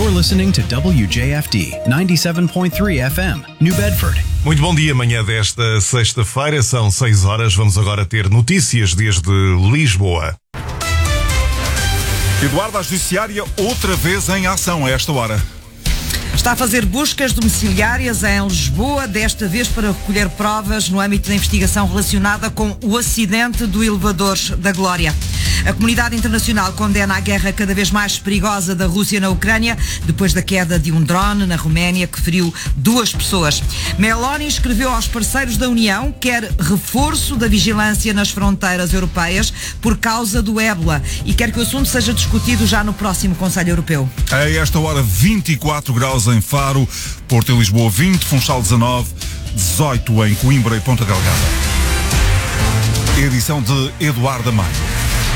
You're listening to WJFD 97.3 FM, New Bedford. Muito bom dia, amanhã desta sexta-feira, são 6 horas, vamos agora ter notícias desde Lisboa. Eduardo, a Judiciária outra vez em ação a esta hora. Está a fazer buscas domiciliárias em Lisboa, desta vez para recolher provas no âmbito da investigação relacionada com o acidente do elevador da Glória. A comunidade internacional condena a guerra cada vez mais perigosa da Rússia na Ucrânia, depois da queda de um drone na Roménia que feriu 2 pessoas. Meloni escreveu aos parceiros da União que quer reforço da vigilância nas fronteiras europeias por causa do ébola e quer que o assunto seja discutido já no próximo Conselho Europeu. A esta hora, 24 graus em Faro, Porto e Lisboa 20, Funchal 19, 18 em Coimbra e Ponta Delgada. Edição de Eduardo Maio.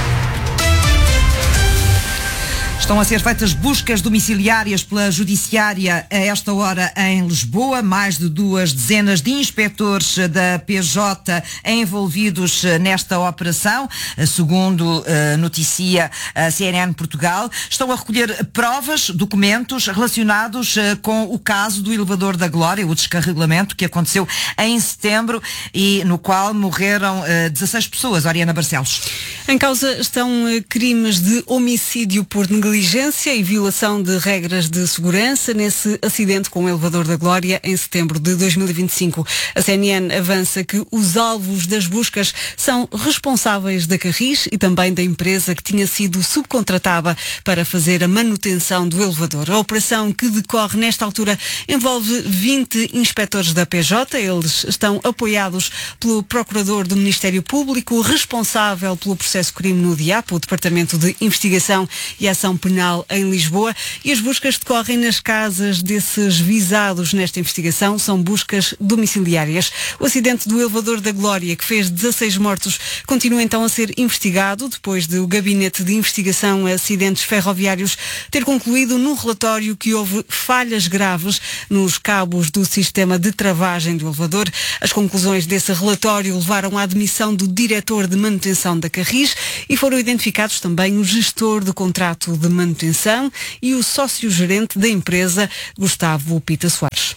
Estão a ser feitas buscas domiciliárias pela Judiciária a esta hora em Lisboa. Mais de 2 dezenas de inspectores da PJ envolvidos nesta operação, segundo noticia a CNN Portugal. Estão a recolher provas, documentos relacionados com o caso do elevador da Glória, o descarrilamento que aconteceu em setembro e no qual morreram 16 pessoas. Oriana Barcelos. Em causa estão crimes de homicídio por negligência e violação de regras de segurança nesse acidente com o elevador da Glória em setembro de 2025. A CNN avança que os alvos das buscas são responsáveis da Carris e também da empresa que tinha sido subcontratada para fazer a manutenção do elevador. A operação, que decorre nesta altura, envolve 20 inspectores da PJ. Eles estão apoiados pelo Procurador do Ministério Público, responsável pelo processo crime no DIAP, o Departamento de Investigação e Ação Penal em Lisboa, e as buscas decorrem nas casas desses visados nesta investigação. São buscas domiciliárias. O acidente do elevador da Glória, que fez 16 mortos, continua então a ser investigado, depois de o Gabinete de Investigação a Acidentes Ferroviários ter concluído num relatório que houve falhas graves nos cabos do sistema de travagem do elevador. As conclusões desse relatório levaram à admissão do diretor de manutenção da Carris e foram identificados também o gestor do contrato de manutenção e o sócio-gerente da empresa, Gustavo Pita Soares.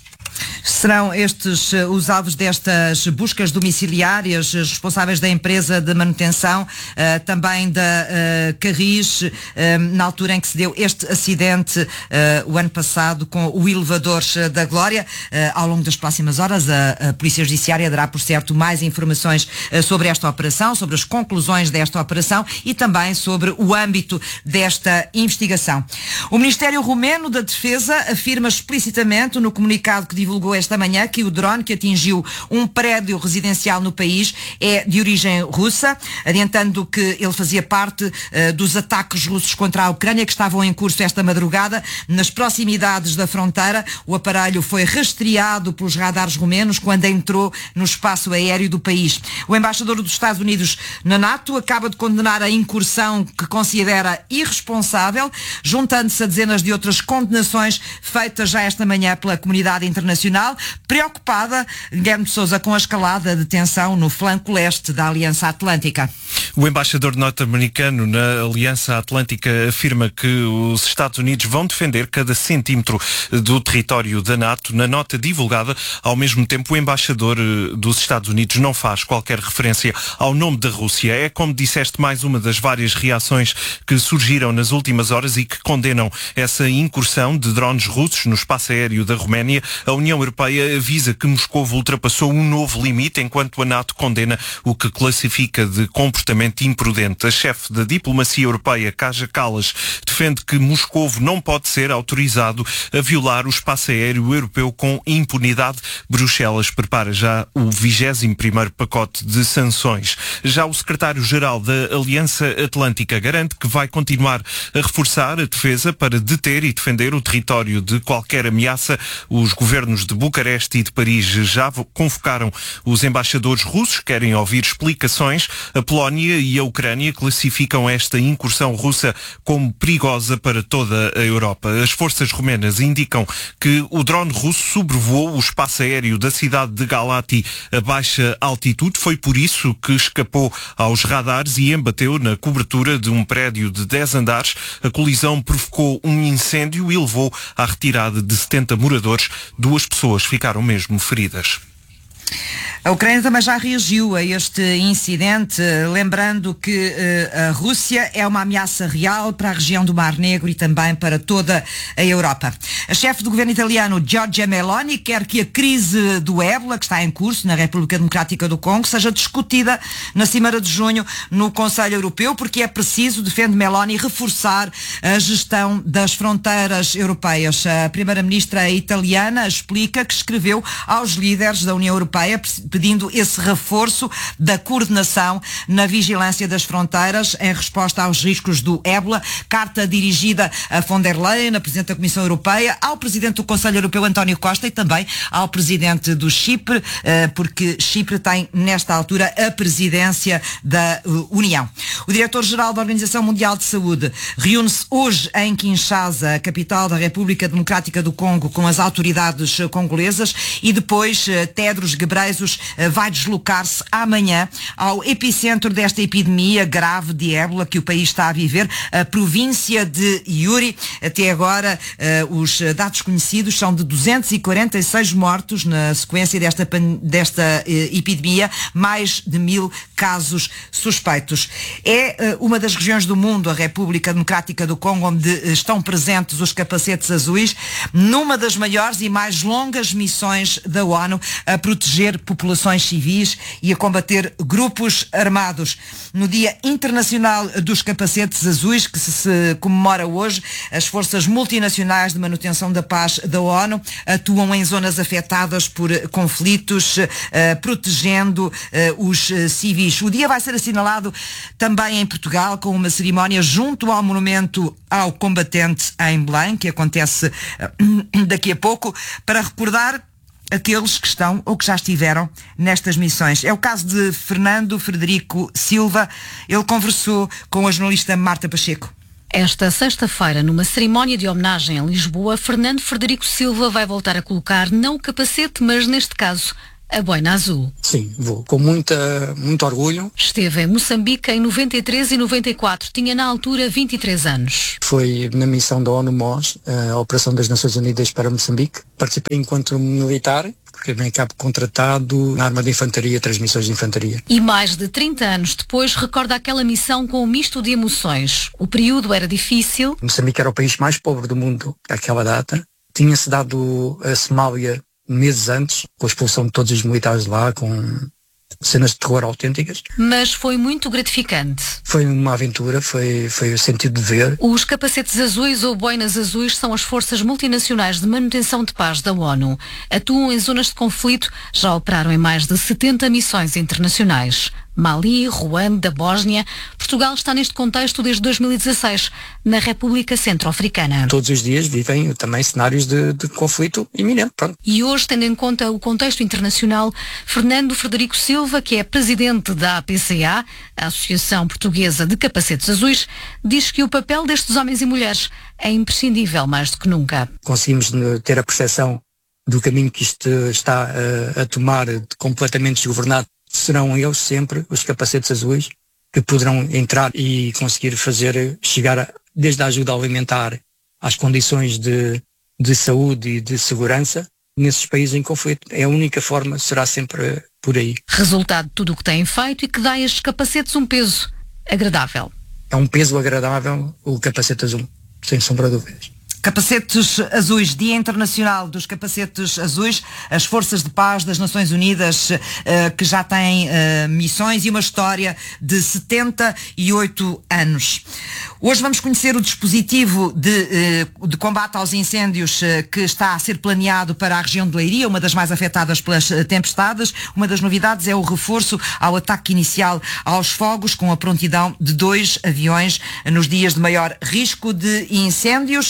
Serão estes os alvos destas buscas domiciliárias, responsáveis da empresa de manutenção, também da Carris, na altura em que se deu este acidente o ano passado com o elevador da Glória. Ao longo das próximas horas a Polícia Judiciária dará, por certo, mais informações sobre esta operação, sobre as conclusões desta operação e também sobre o âmbito desta investigação. O Ministério Romeno da Defesa afirma explicitamente no comunicado que divulgou esta manhã que o drone que atingiu um prédio residencial no país é de origem russa, adiantando que ele fazia parte dos ataques russos contra a Ucrânia que estavam em curso esta madrugada nas proximidades da fronteira. O aparelho foi rastreado pelos radares romenos quando entrou no espaço aéreo do país. O embaixador dos Estados Unidos na NATO acaba de condenar a incursão que considera irresponsável, juntando-se a dezenas de outras condenações feitas já esta manhã pela comunidade internacional, preocupada, Guilherme de Sousa, com a escalada de tensão no flanco leste da Aliança Atlântica. O embaixador norte-americano na Aliança Atlântica afirma que os Estados Unidos vão defender cada centímetro do território da NATO. Na nota divulgada, ao mesmo tempo, o embaixador dos Estados Unidos não faz qualquer referência ao nome da Rússia. É, como disseste, mais uma das várias reações que surgiram nas últimas horas e que condenam essa incursão de drones russos no espaço aéreo da Roménia. A União Europeia avisa que Moscovo ultrapassou um novo limite, enquanto a NATO condena o que classifica de comportamento imprudente. A chefe da diplomacia europeia, Kaja Kallas, defende que Moscovo não pode ser autorizado a violar o espaço aéreo europeu com impunidade. Bruxelas prepara já o 21º pacote de sanções. Já o secretário-geral da Aliança Atlântica garante que vai continuar a reforçar a defesa para deter e defender o território de qualquer ameaça. Os governos de Bucareste Bucareste e de Paris já convocaram os embaixadores russos, querem ouvir explicações. A Polónia e a Ucrânia classificam esta incursão russa como perigosa para toda a Europa. As forças romenas indicam que o drone russo sobrevoou o espaço aéreo da cidade de Galati a baixa altitude. Foi por isso que escapou aos radares e embateu na cobertura de um prédio de 10 andares. A colisão provocou um incêndio e levou à retirada de 70 moradores. 2 pessoas ficaram mesmo feridas. A Ucrânia também já reagiu a este incidente, lembrando que a Rússia é uma ameaça real para a região do Mar Negro e também para toda a Europa. A chefe do governo italiano, Giorgia Meloni, quer que a crise do ébola, que está em curso na República Democrática do Congo, seja discutida na Cimeira de junho no Conselho Europeu, porque é preciso, defende Meloni, reforçar a gestão das fronteiras europeias. A primeira-ministra italiana explica que escreveu aos líderes da União Europeia pedindo esse reforço da coordenação na vigilância das fronteiras em resposta aos riscos do ébola. Carta dirigida a von der Leyen, a Presidente da Comissão Europeia, ao Presidente do Conselho Europeu, António Costa, e também ao Presidente do Chipre, porque Chipre tem, nesta altura, a presidência da União. O Diretor-Geral da Organização Mundial de Saúde reúne-se hoje em Kinshasa, a capital da República Democrática do Congo, com as autoridades congolesas, e depois Tedros Ghebreyesus vai deslocar-se amanhã ao epicentro desta epidemia grave de ébola que o país está a viver, a província de Yuri. Até agora, os dados conhecidos são de 246 mortos na sequência desta epidemia, mais de 1000 casos suspeitos. É uma das regiões do mundo, a República Democrática do Congo, onde estão presentes os capacetes azuis, numa das maiores e mais longas missões da ONU a proteger populações civis e a combater grupos armados. No Dia Internacional dos Capacetes Azuis, que se comemora hoje, as forças multinacionais de manutenção da paz da ONU atuam em zonas afetadas por conflitos, protegendo os civis. O dia vai ser assinalado também em Portugal com uma cerimónia junto ao monumento ao combatente em Belém, que acontece daqui a pouco, para recordar aqueles que estão ou que já estiveram nestas missões. É o caso de Fernando Frederico Silva. Ele conversou com a jornalista Marta Pacheco. Esta sexta-feira, numa cerimónia de homenagem em Lisboa, Fernando Frederico Silva vai voltar a colocar não o capacete, mas neste caso a boina azul. Sim, vou. Com muito orgulho. Esteve em Moçambique em 93 e 94. Tinha na altura 23 anos. Foi na missão da ONU-MOS, a Operação das Nações Unidas para Moçambique. Participei enquanto militar, porque bem cabo contratado na arma de infantaria, transmissões de infantaria. E mais de 30 anos depois recorda aquela missão com um misto de emoções. O período era difícil. Moçambique era o país mais pobre do mundo àquela data. Tinha-se dado a Somália meses antes, com a expulsão de todos os militares de lá, com cenas de terror autênticas. Mas foi muito gratificante. Foi uma aventura, foi o sentido de ver. Os capacetes azuis ou boinas azuis são as forças multinacionais de manutenção de paz da ONU. Atuam em zonas de conflito, já operaram em mais de 70 missões internacionais. Mali, Ruanda, Bósnia. Portugal está neste contexto desde 2016, na República Centro-Africana. Todos os dias vivem também cenários de conflito iminente. Pronto. E hoje, tendo em conta o contexto internacional, Fernando Frederico Silva, que é presidente da APCA, a Associação Portuguesa de Capacetes Azuis, diz que o papel destes homens e mulheres é imprescindível mais do que nunca. Conseguimos ter a percepção do caminho que isto está a tomar, completamente desgovernado. Serão eles sempre, os capacetes azuis, que poderão entrar e conseguir fazer chegar desde a ajuda alimentar às condições de saúde e de segurança nesses países em conflito. É a única forma, será sempre por aí. Resultado de tudo o que têm feito e que dá a estes capacetes um peso agradável. É um peso agradável o capacete azul, sem sombra de dúvidas. Capacetes Azuis, Dia Internacional dos Capacetes Azuis, as Forças de Paz das Nações Unidas, que já têm missões e uma história de 78 anos. Hoje vamos conhecer o dispositivo de combate aos incêndios que está a ser planeado para a região de Leiria, uma das mais afetadas pelas tempestades. Uma das novidades é o reforço ao ataque inicial aos fogos, com a prontidão de 2 aviões nos dias de maior risco de incêndios.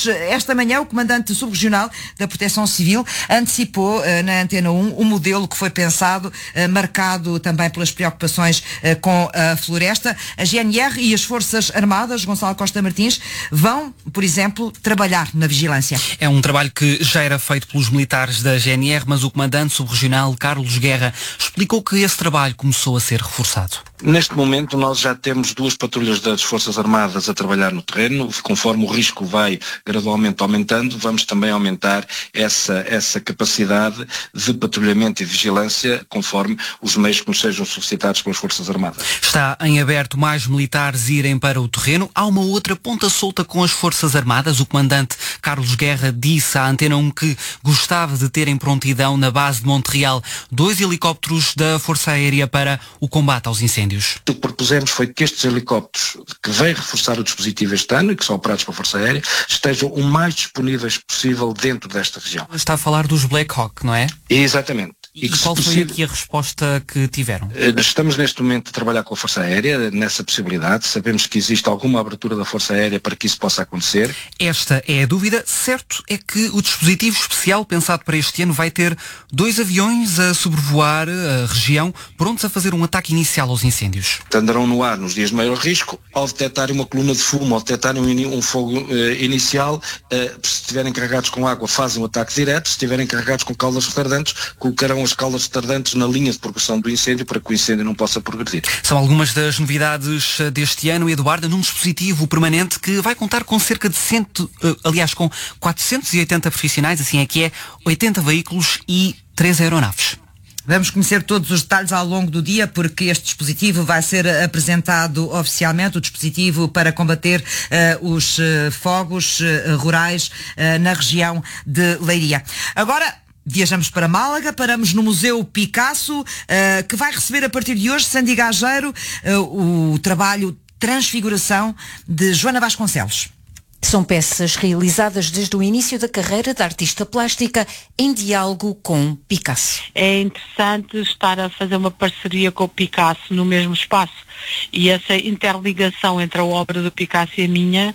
esta manhã o comandante subregional da Proteção Civil antecipou na Antena 1 o modelo que foi pensado, marcado também pelas preocupações com a floresta. A GNR e as Forças Armadas, Gonçalo Costa Martins, vão, por exemplo, trabalhar na vigilância. É um trabalho que já era feito pelos militares da GNR, mas o comandante subregional Carlos Guerra explicou que esse trabalho começou a ser reforçado. Neste momento nós já temos 2 patrulhas das Forças Armadas a trabalhar no terreno. Conforme o risco vai gradualmente aumentando, vamos também aumentar essa capacidade de patrulhamento e vigilância conforme os meios que nos sejam solicitados pelas Forças Armadas. Está em aberto mais militares irem para o terreno. Há uma outra ponta solta com as Forças Armadas. O comandante Carlos Guerra disse à Antena 1 que gostava de ter em prontidão na base de Montreal 2 helicópteros da Força Aérea para o combate aos incêndios. O que propusemos foi que estes helicópteros, que vêm reforçar o dispositivo este ano e que são operados pela Força Aérea, estejam o mais disponíveis possível dentro desta região. Está a falar dos Black Hawk, não é? Exatamente. E qual foi aqui a resposta que tiveram? Estamos neste momento a trabalhar com a Força Aérea nessa possibilidade. Sabemos que existe alguma abertura da Força Aérea para que isso possa acontecer. Esta é a dúvida. Certo é que o dispositivo especial pensado para este ano vai ter 2 aviões a sobrevoar a região, prontos a fazer um ataque inicial aos incêndios. Andarão no ar nos dias de maior risco. Ao detectarem uma coluna de fumo, ao detectarem um fogo inicial, se estiverem carregados com água, fazem um ataque direto. Se estiverem carregados com caudas retardantes, colocarão as caudas retardantes na linha de progressão do incêndio para que o incêndio não possa progredir. São algumas das novidades deste ano, Eduardo, num dispositivo permanente que vai contar com cerca de com 480 profissionais, assim é que é, 80 veículos e 3 aeronaves. Vamos conhecer todos os detalhes ao longo do dia, porque este dispositivo vai ser apresentado oficialmente, o dispositivo para combater os fogos rurais na região de Leiria. Agora viajamos para Málaga, paramos no Museu Picasso, que vai receber a partir de hoje, Sandy Gageiro, o trabalho Transfiguração de Joana Vasconcelos. São peças realizadas desde o início da carreira da artista plástica em diálogo com Picasso. É interessante estar a fazer uma parceria com o Picasso no mesmo espaço, e essa interligação entre a obra do Picasso e a minha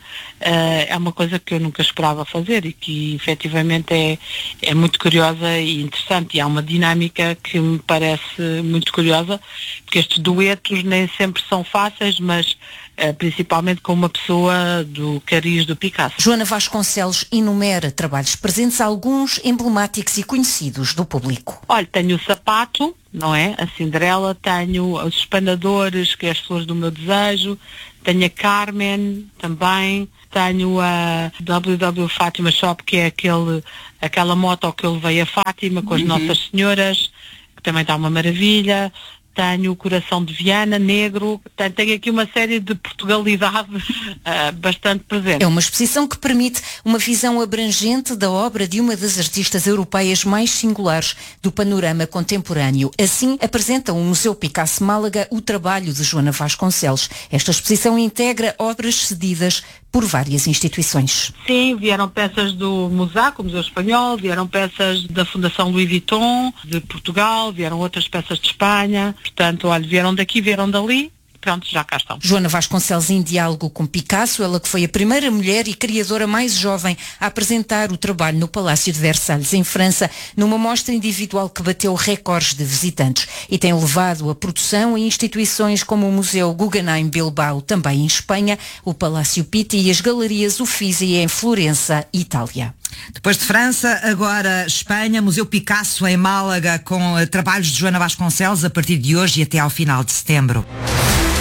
é uma coisa que eu nunca esperava fazer e que efetivamente é muito curiosa e interessante, e há uma dinâmica que me parece muito curiosa, porque estes duetos nem sempre são fáceis, mas principalmente com uma pessoa do cariz do Picasso. Joana Vasconcelos enumera trabalhos presentes, alguns emblemáticos e conhecidos do público. Olha, tenho o Sapato, não é? A Cinderela, tenho os Espanadores, que é as Flores do Meu Desejo, tenho a Carmen também, tenho a WW Fátima Shop, que é aquela moto que eu levei a Fátima com as Nossas Senhoras, que também está uma maravilha. Tenho o Coração de Viana, negro, tenho aqui uma série de Portugalidade bastante presente. É uma exposição que permite uma visão abrangente da obra de uma das artistas europeias mais singulares do panorama contemporâneo. Assim, apresenta o Museu Picasso Málaga o trabalho de Joana Vasconcelos. Esta exposição integra obras cedidas por várias instituições. Sim, vieram peças do MUSAC, o Museu Espanhol, vieram peças da Fundação Louis Vuitton, de Portugal, vieram outras peças de Espanha. Portanto, olha, vieram daqui, vieram dali, pronto, já cá estão. Joana Vasconcelos em diálogo com Picasso, ela que foi a primeira mulher e criadora mais jovem a apresentar o trabalho no Palácio de Versalhes, em França, numa mostra individual que bateu recordes de visitantes e tem levado a produção a instituições como o Museu Guggenheim Bilbao, também em Espanha, o Palácio Pitti e as Galerias Uffizi em Florença, Itália. Depois de França, agora Espanha, Museu Picasso em Málaga, com trabalhos de Joana Vasconcelos a partir de hoje e até ao final de setembro.